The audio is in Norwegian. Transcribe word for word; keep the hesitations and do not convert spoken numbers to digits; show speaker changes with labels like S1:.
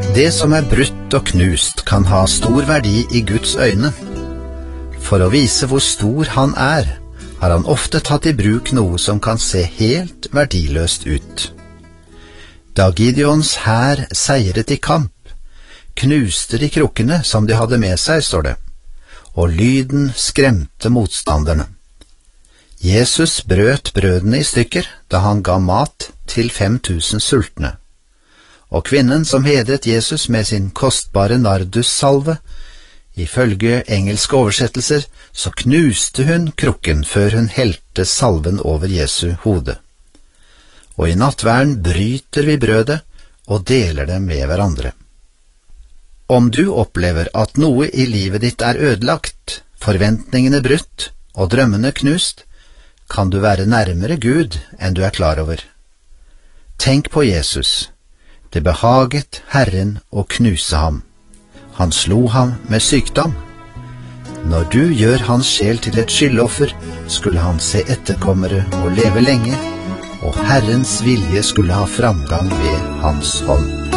S1: Det som er brutt og knust kan ha stor verdi i Guds øyne. For å vise hvor stor han er, har han ofte tatt i bruk noe som kan se helt verdiløst ut. Da Gideons hær seiret i kamp, knuste de krukkene som de hadde med seg, står det, og lyden skremte motstanderne. Jesus brøt brødene i stykker da han ga mat til fem tusen sultne. Og kvinnen som hedret Jesus med sin kostbare nardussalve, ifølge engelske oversettelser, så knuste hun krukken før hun helte salven over Jesu hode. Og i nattverden bryter vi brødet og deler det med hverandre. Om du opplever at noe i livet ditt er ødelagt, forventningene brutt og drømmene knust, kan du være nærmere Gud enn du er klar over. Tenk på Jesus. Det behaget Herren å knuse ham. Han slo ham med sykdom. Når du gjør hans sjel til et skyldoffer, skulle han se etterkommere og leve lenge, og Herrens vilje skulle ha framgang ved hans hånd.